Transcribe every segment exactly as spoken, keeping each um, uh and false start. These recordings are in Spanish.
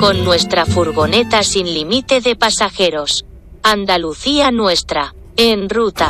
con nuestra furgoneta sin límite de pasajeros. Andalucía nuestra, en ruta.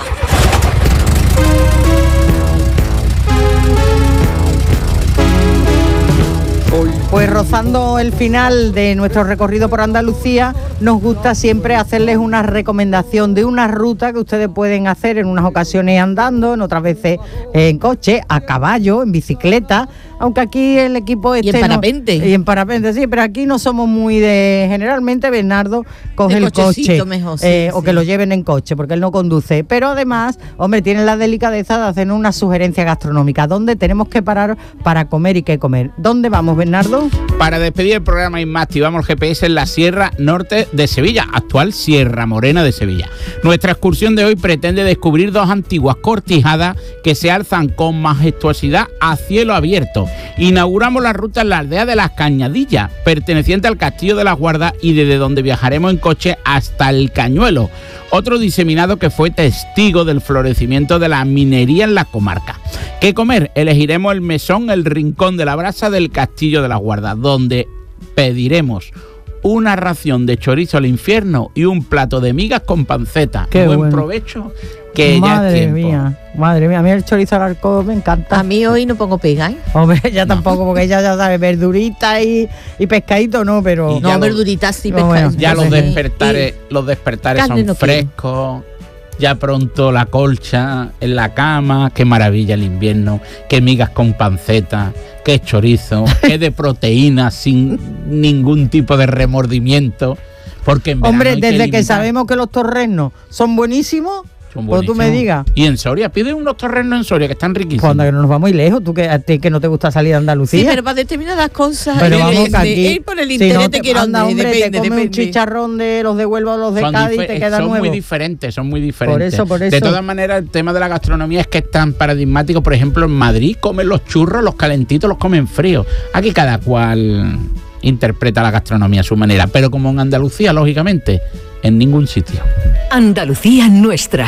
Pues rozando el final de nuestro recorrido por Andalucía, nos gusta siempre hacerles una recomendación de una ruta que ustedes pueden hacer en unas ocasiones andando, en otras veces en coche, a caballo, en bicicleta, aunque aquí el equipo este y en parapente. No, y en parapente, sí, pero aquí no somos muy de... Generalmente Bernardo coge el coche mejor, sí, eh, sí. o que lo lleven en coche, porque él no conduce. Pero además, hombre, tienen la delicadeza de hacernos una sugerencia gastronómica. ¿Dónde tenemos que parar para comer y qué comer? ¿Dónde vamos, Bernardo? Para despedir el programa y más, activamos el G P S en la Sierra Norte de Sevilla, actual Sierra Morena de Sevilla. Nuestra excursión de hoy pretende descubrir dos antiguas cortijadas que se alzan con majestuosidad a cielo abierto. Inauguramos la ruta en la aldea de Las Cañadillas, perteneciente al Castillo de la Guarda, y desde donde viajaremos en coche hasta el Cañuelo, otro diseminado que fue testigo del florecimiento de la minería en la comarca. ¿Qué comer? Elegiremos el mesón El Rincón de la Brasa del Castillo de la Guarda, donde pediremos una ración de chorizo al infierno y un plato de migas con panceta. Qué Buen bueno. provecho, que madre ya es tiempo. mía, madre mía, a mí el chorizo al arco me encanta. A mí hoy no pongo pega, ¿eh? Hombre, ya tampoco, porque ella ya sabe, verdurita y, y pescadito no, pero... Y No, ya lo- verduritas sí, no, pescado. bueno, Ya los Sí. despertares, los despertares Carne son no quiero. frescos. Ya pronto la colcha en la cama. Qué maravilla el invierno. Qué migas con panceta. Qué chorizo. Qué de proteína sin ningún tipo de remordimiento. Porque en verano Hombre, hay que desde que limitar. sabemos que los torrenos son buenísimos, Son pues tú me buenísimos. digas. Y en Soria, pide unos torrenos en Soria que están pues riquísimos. anda que no nos vamos muy lejos, tú que a ti que no te gusta salir de Andalucía. Sí, pero para determinadas cosas, Pero depende. vamos que aquí, Ir por el si interés no te quiero anda, andar, hombre, depende, te come un depende. chicharrón de los de Huelva o los de Son Cádiz y dife- te queda son nuevo. muy diferentes, son muy diferentes. eso, por eso. De todas maneras, el tema de la gastronomía es que es tan paradigmático. Por ejemplo, en Madrid comen los churros, los calentitos los comen fríos. Aquí cada cual interpreta la gastronomía a su manera. Pero como en Andalucía, lógicamente, en ningún sitio. Andalucía nuestra.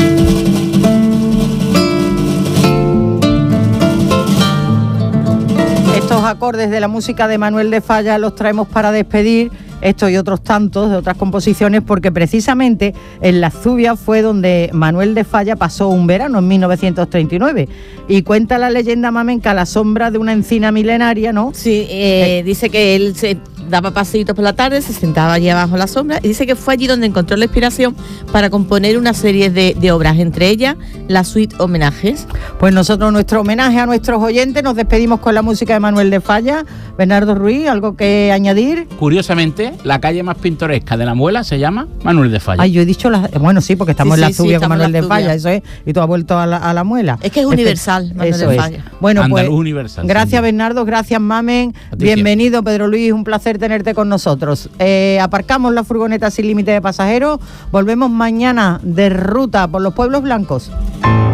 Estos acordes de la música de Manuel de Falla los traemos para despedir estos y otros tantos de otras composiciones, porque precisamente en Las Zubias fue donde Manuel de Falla pasó un verano en mil novecientos treinta y nueve, y cuenta la leyenda mamenca a la sombra de una encina milenaria, ¿no? Sí, eh, dice que él se daba paseitos por la tarde, se sentaba allí abajo en la sombra, y dice que fue allí donde encontró la inspiración para componer una serie de, de obras, entre ellas la suite Homenajes. Pues nosotros, nuestro homenaje a nuestros oyentes, nos despedimos con la música de Manuel de Falla. Bernardo Ruiz, ¿algo que añadir? Curiosamente, la calle más pintoresca de La Muela se llama Manuel de Falla. Ay, yo he dicho, la, bueno, sí, porque estamos Sí, en sí, la Zubia sí, con estamos en Manuel la de Falla, Zubia. eso es, y tú has vuelto a la, a la muela. Es que es universal, Manuel eso de es. Falla. Bueno, pues, Andaluz universal, gracias sin duda. Bernardo, gracias Mamen, A ti bienvenido Pedro Luis, un placer tenerte con nosotros. Eh, aparcamos la furgoneta sin límite de pasajeros, volvemos mañana de ruta por los pueblos blancos.